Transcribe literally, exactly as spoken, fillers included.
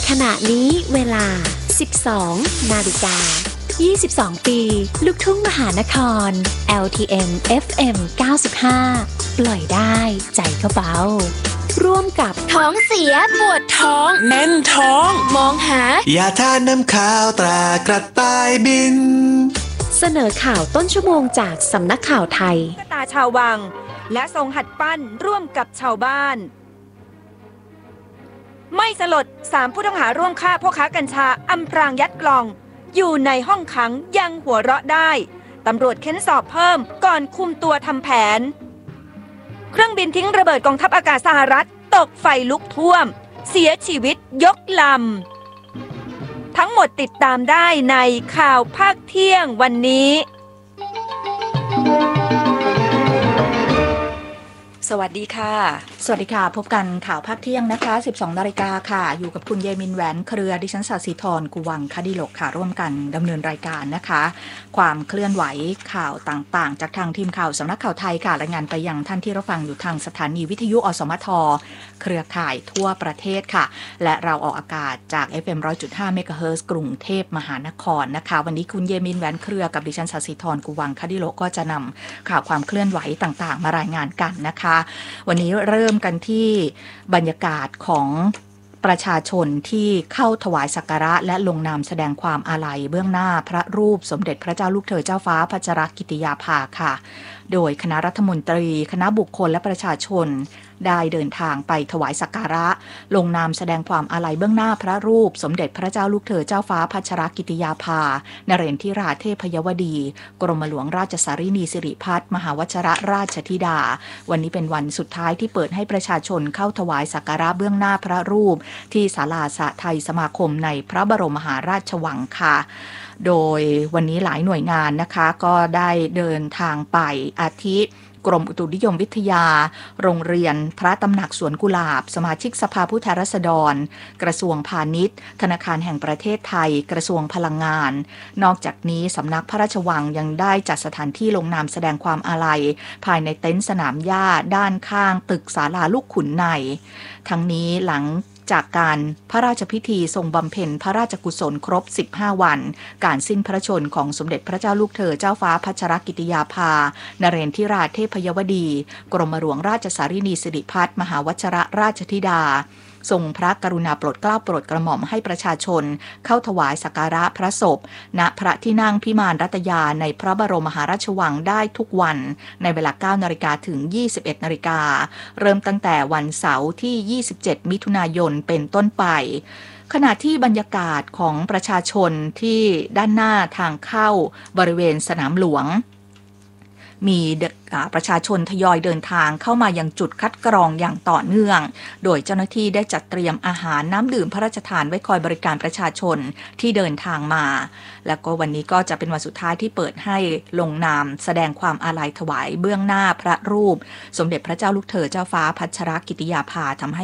ขณะนี้เวลา สิบสอง นาฬิกา ยี่สิบสอง ปี ลูกทุ่งมหานคร แอล ที เอ็ม เอฟ เอ็ม เก้าสิบห้า ปล่อยได้ใจก็เบาร่วมกับท้องเสียปวดท้องแน่นท้องมองหายาทานน้ำข้าวตรากระต่ายบินเสนอข่าวต้นชั่วโมงจากสำนักข่าวไทยตาชาววังและทรงหัดปั้นร่วมกับชาวบ้านไม่สลดสามผู้ต้องหาร่วมฆ่าพ่อค้ากัญชาอำพรางยัดกล่องอยู่ในห้องขังยังหัวเราะได้ตำรวจเค้นสอบเพิ่มก่อนคุมตัวทำแผนเครื่องบินทิ้งระเบิดกองทัพอากาศสหรัฐตกไฟลุกท่วมเสียชีวิตยกลำทั้งหมดติดตามได้ในข่าวภาคเที่ยงวันนี้สวัสดีค่ะสวัสดีค่ะพบกันข่าวภาคเที่ยงนะคะ สิบสอง นาฬิกาค่ะอยู่กับคุณเยมินแหวนเครือดิฉันศศิธรกุวังคดิโลกค่ะร่วมกันดำเนินรายการนะคะความเคลื่อนไหวข่าวต่างๆจากทางทีมข่าวสำนักข่าวไทยค่ะรายงานไปยังท่านที่รับฟังอยู่ทางสถานีวิทยุอสมทเครือข่ายทั่วประเทศค่ะและเราออกอากาศจาก เอฟ เอ็ม หนึ่งร้อยจุดห้า เมกะเฮิรตซ์กรุงเทพมหานครนะคะวันนี้คุณเยมินแหวนเครือกับดิฉันศศิธรกุวังคดิโลกก็จะนำข่าวความเคลื่อนไหวต่างๆมารายงานกันนะคะวันนี้เริ่มกันที่บรรยากาศของประชาชนที่เข้าถวายสักการะและลงนามแสดงความอาลัยเบื้องหน้าพระรูปสมเด็จพระเจ้าลูกเธอเจ้าฟ้าพัชรกิติยาภาค่ะโดยคณะรัฐมนตรีคณะบุคคลและประชาชนได้เดินทางไปถวายสักการะลงนามแสดงความอาลัยเบื้องหน้าพระรูปสมเด็จพระเจ้าลูกเธอเจ้าฟ้าพัชรกิติยาภานเรนทิราเทพยวดีกรมหลวงราชสารินีสิริพัฒน์มหาวชิรราชธิดาวันนี้เป็นวันสุดท้ายที่เปิดให้ประชาชนเข้าถวายสักการะเบื้องหน้าพระรูปที่ศาลาสะไทยสมาคมในพระบรมมหาราชวังค่ะโดยวันนี้หลายหน่วยงานนะคะก็ได้เดินทางไปอาทิกรมอุตุนิยมวิทยาโรงเรียนพระตำหนักสวนกุหลาบสมาชิกสภาผู้แทนราษฎรกระทรวงพาณิชย์ธนาคารแห่งประเทศไทยกระทรวงพลังงานนอกจากนี้สำนักพระราชวังยังได้จัดสถานที่ลงนามแสดงความอาลัยภายในเต็นท์สนามหญ้าด้านข้างตึกศาลาลูกขุนในทั้งนี้หลังจากการพระราชพิธีทรงบำเพ็ญพระราชกุศลครบสิบห้าวันการสิ้นพระชนของสมเด็จพระเจ้าลูกเธอเจ้าฟ้าพัชรกิติยาภานเรนทิราเทพยวดีกรมหลวงราชสารินีสิริพัฒน์มหาวชิรราชธิดาทรงพระกรุณาโปรดเกล้าโปรดกระหม่อมให้ประชาชนเข้าถวายสักการะพระศพณพระที่นั่งพิมานรัตยาในพระบรมมหาราชวังได้ทุกวันในเวลา เก้านาฬิกา ถึง ยี่สิบเอ็ดนาฬิกาเริ่มตั้งแต่วันเสาร์ที่ ยี่สิบเจ็ด มิถุนายนเป็นต้นไปขณะที่บรรยากาศของประชาชนที่ด้านหน้าทางเข้าบริเวณสนามหลวงมีประชาชนทยอยเดินทางเข้ามายังจุดคัดกรองอย่างต่อเนื่องโดยเจ้าหน้าที่ได้จัดเตรียมอาหารน้ำดื่มพระราชทานไว้คอยบริการประชาชนที่เดินทางมาแล้วก็วันนี้ก็จะเป็นวันสุดท้ายที่เปิดให้ลงนามแสดงความอาลัยถวายเบื้องหน้าพระรูปสมเด็จพระเจ้าลูกเธอเจ้าฟ้าพัชรกิติยาภาทำให้